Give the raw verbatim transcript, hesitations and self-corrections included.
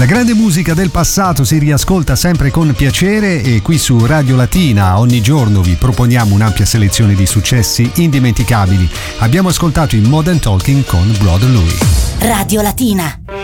La grande musica del passato si riascolta sempre con piacere e qui su Radio Latina ogni giorno vi proponiamo un'ampia selezione di successi indimenticabili. Abbiamo ascoltato i Modern Talking con Brother Louie. Radio Latina.